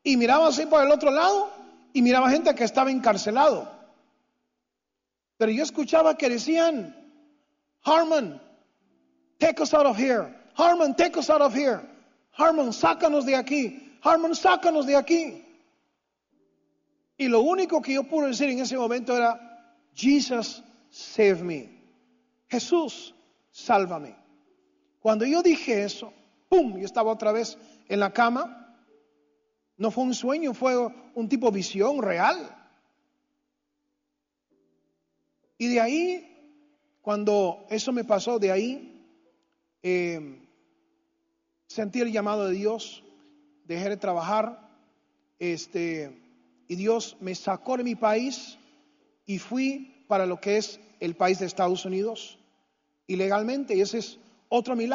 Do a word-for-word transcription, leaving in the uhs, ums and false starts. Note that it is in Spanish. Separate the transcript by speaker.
Speaker 1: Y miraba así por el otro lado y miraba gente que estaba encarcelado. Pero yo escuchaba que decían, Harmon, take us out of here. Harmon, take us out of here. Harmon, sácanos de aquí. Harmon, sácanos de aquí. Y lo único que yo pude decir en ese momento era, Jesus, save me. Jesús, sálvame. Cuando yo dije eso, ¡pum! Yo estaba otra vez en la cama. No fue un sueño, fue un tipo de visión real. Y de ahí, cuando eso me pasó, de ahí eh, sentí el llamado de Dios, dejé de trabajar, este, y Dios me sacó de mi país y fui para lo que es el país de Estados Unidos, ilegalmente, y ese es otro milagro.